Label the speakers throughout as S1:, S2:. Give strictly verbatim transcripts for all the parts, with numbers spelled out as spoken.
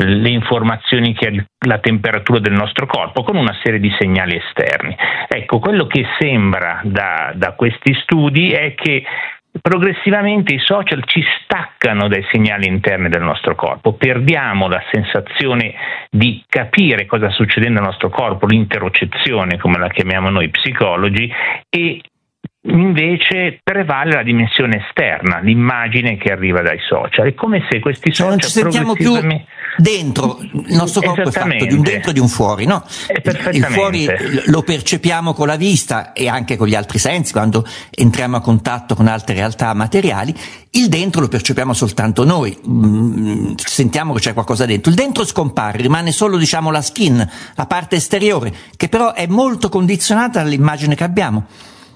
S1: le informazioni che ha la temperatura del nostro corpo, con una serie di segnali esterni. Ecco, quello che sembra da, da questi studi è che progressivamente i social ci staccano dai segnali interni del nostro corpo, perdiamo la sensazione di capire cosa sta succedendo nel nostro corpo, l'interocezione come la chiamiamo noi psicologi, e invece prevale la dimensione esterna, l'immagine che arriva dai social. È come se questi social
S2: non ci sentiamo più dentro, il nostro corpo è fatto di un dentro e di un fuori, no? Il fuori lo percepiamo con la vista e anche con gli altri sensi quando entriamo a contatto con altre realtà materiali, il dentro lo percepiamo soltanto noi, mm, sentiamo che c'è qualcosa dentro, il dentro scompare, rimane solo, diciamo, la skin, la parte esteriore, che però è molto condizionata dall'immagine che abbiamo.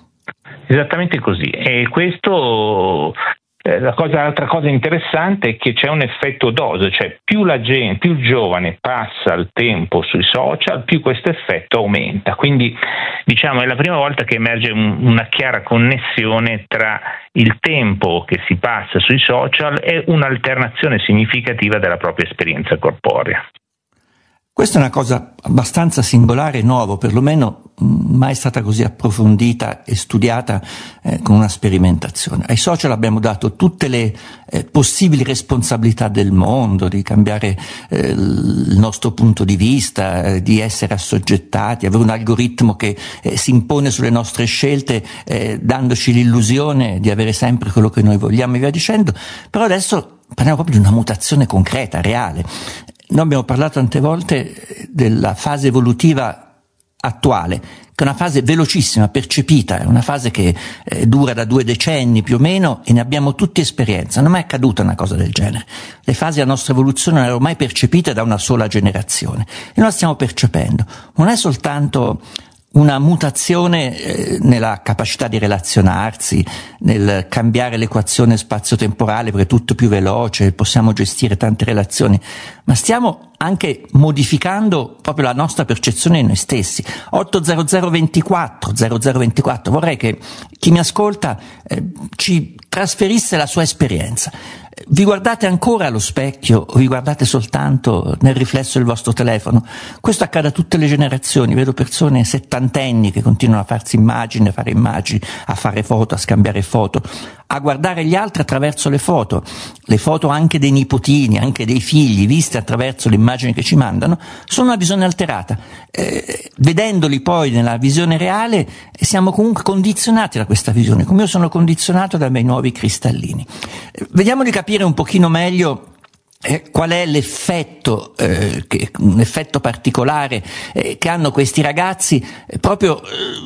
S1: Esattamente così, e questo eh, la cosa, l'altra cosa interessante è che c'è un effetto dose, cioè più la gente, più il giovane passa il tempo sui social, più questo effetto aumenta, quindi diciamo è la prima volta che emerge un, una chiara connessione tra il tempo che si passa sui social e un'alternazione significativa della propria esperienza corporea.
S2: Questa è una cosa abbastanza singolare e nuova, perlomeno mai stata così approfondita e studiata eh, con una sperimentazione. Ai social abbiamo dato tutte le eh, possibili responsabilità del mondo, di cambiare eh, il nostro punto di vista, eh, di essere assoggettati, avere un algoritmo che eh, si impone sulle nostre scelte, eh, dandoci l'illusione di avere sempre quello che noi vogliamo e via dicendo. Però adesso parliamo proprio di una mutazione concreta, reale. Noi abbiamo parlato tante volte della fase evolutiva attuale, che è una fase velocissima, percepita, è una fase che eh, dura da due decenni più o meno e ne abbiamo tutti esperienza. Non è mai accaduta una cosa del genere. Le fasi della nostra evoluzione non erano mai percepite da una sola generazione e noi la stiamo percependo. Non è soltanto una mutazione eh, nella capacità di relazionarsi, nel cambiare l'equazione spazio-temporale perché è tutto più veloce, possiamo gestire tante relazioni, ma stiamo anche modificando proprio la nostra percezione di noi stessi. otto zero zero ventiquattro zero zero ventiquattro, vorrei che chi mi ascolta eh, ci trasferisse la sua esperienza. Vi guardate ancora allo specchio o vi guardate soltanto nel riflesso del vostro telefono? Questo accade a tutte le generazioni, vedo persone settantenni che continuano a farsi immagini, a fare immagini, a fare foto, a scambiare foto, a guardare gli altri attraverso le foto, le foto anche dei nipotini, anche dei figli, viste attraverso le immagini che ci mandano, sono una visione alterata. Eh, vedendoli poi nella visione reale siamo comunque condizionati da questa visione, come io sono condizionato dai miei nuovi cristallini. Eh, vediamo di capire un pochino meglio Eh, qual è l'effetto, eh, che, un effetto particolare eh, che hanno questi ragazzi eh, proprio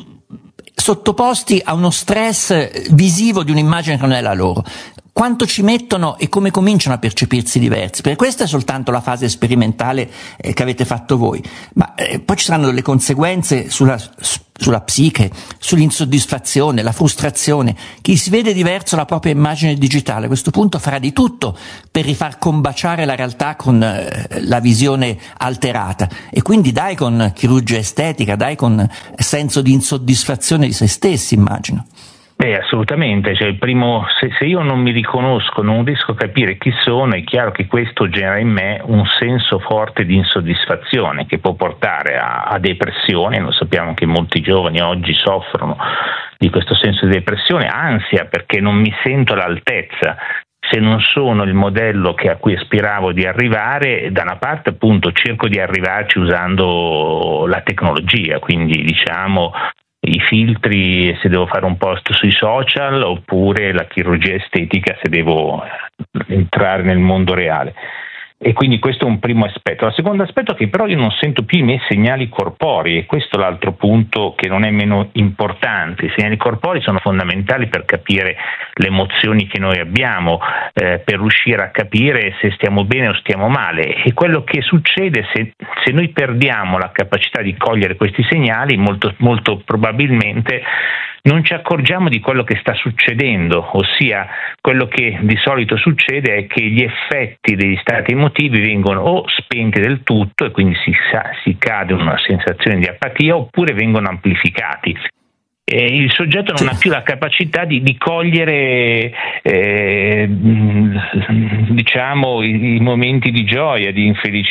S2: eh, sottoposti a uno stress visivo di un'immagine che non è la loro. Quanto ci mettono e come cominciano a percepirsi diversi? Perché questa è soltanto la fase sperimentale eh, che avete fatto voi, ma eh, poi ci saranno delle conseguenze sulla, sulla psiche, sull'insoddisfazione, la frustrazione. Chi si vede diverso la propria immagine digitale a questo punto farà di tutto per rifar combaciare la realtà con eh, la visione alterata e quindi dai con chirurgia estetica, dai con senso di insoddisfazione di se stessi, immagino.
S1: Beh, assolutamente, cioè il primo, se, se io non mi riconosco, non riesco a capire chi sono, è chiaro che questo genera in me un senso forte di insoddisfazione che può portare a, a depressione. Noi sappiamo che molti giovani oggi soffrono di questo senso di depressione, ansia perché non mi sento all'altezza. Se non sono il modello che a cui aspiravo di arrivare, da una parte appunto cerco di arrivarci usando la tecnologia, quindi diciamo i filtri se devo fare un post sui social, oppure la chirurgia estetica se devo entrare nel mondo reale. E quindi questo è un primo aspetto. Il secondo aspetto è che però io non sento più i miei segnali corporei, e questo è l'altro punto che non è meno importante. I segnali corporei sono fondamentali per capire le emozioni che noi abbiamo, eh, per riuscire a capire se stiamo bene o stiamo male, e quello che succede se, se noi perdiamo la capacità di cogliere questi segnali, molto, molto probabilmente non ci accorgiamo di quello che sta succedendo, ossia quello che di solito succede è che gli effetti degli stati emotivi vengono o spenti del tutto e quindi si, si cade in una sensazione di apatia, oppure vengono amplificati. Eh, il soggetto non ha più la capacità di, di cogliere eh, diciamo i, i momenti di gioia, di infelici,